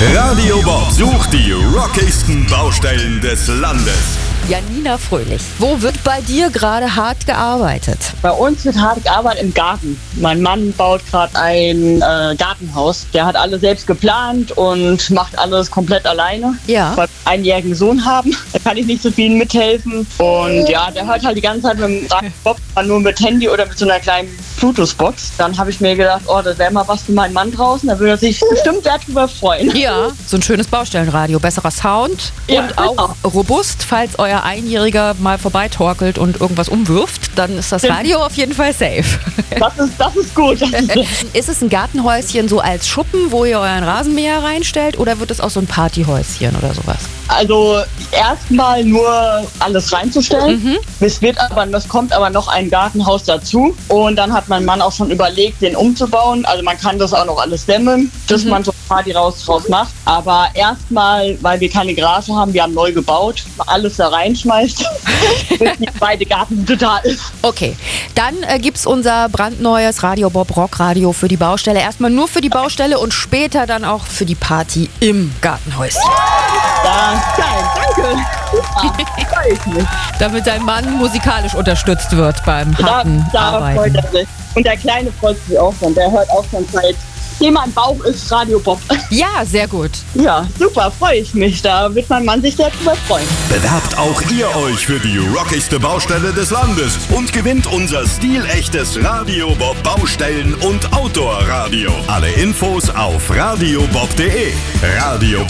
Radio Bob sucht die rockigsten Baustellen des Landes. Janina Fröhlich, wo wird bei dir gerade hart gearbeitet? Bei uns wird hart gearbeitet im Garten. Mein Mann baut gerade ein Gartenhaus. Der hat alles selbst geplant und macht alles komplett alleine. Ja. Weil wir einen einjährigen Sohn haben, da kann ich nicht so viel mithelfen. Und ja, der hört halt die ganze Zeit mit dem Radio Bob, nur mit Handy oder mit so einer kleinen Bluetooth-Box. Dann habe ich mir gedacht, oh, das wäre mal was für meinen Mann draußen. Da würde er sich bestimmt darüber freuen. Ja, so ein schönes Baustellenradio, besserer Sound Ja, und auch robust, falls euer Einjähriger mal vorbeitorkelt und irgendwas umwirft, dann ist das Radio auf jeden Fall safe. Das ist gut. Ist es ein Gartenhäuschen so als Schuppen, wo ihr euren Rasenmäher reinstellt, oder wird es auch so ein Partyhäuschen oder sowas? Also erstmal nur alles reinzustellen. Es kommt aber noch ein Gartenhaus dazu. Und dann hat mein Mann auch schon überlegt, den umzubauen. Also man kann das auch noch alles dämmen, dass man so Party draus macht. Aber erstmal, weil wir keine Garage haben, wir haben neu gebaut, alles da reinschmeißt, bis die zweite Gartenhütte da ist. Okay, dann gibt's unser brandneues Radio Bob Rockradio für die Baustelle. Erstmal nur für die Baustelle und später dann auch für die Party im Gartenhäuschen. Ja, geil, danke. Super, freu ich mich. Damit dein Mann musikalisch unterstützt wird beim harten Da freut Arbeiten. er sich. Und der Kleine freut sich auch schon. Der hört auch schon seit Thema im Bauch ist Radio Bob. Ja, sehr gut. Ja, super, freue ich mich. Da wird mein Mann sich sehr drüber freuen. Bewerbt auch ihr euch für die rockigste Baustelle des Landes und gewinnt unser stilechtes Radio Bob Baustellen- und Outdoor-Radio. Alle Infos auf radiobob.de. Radio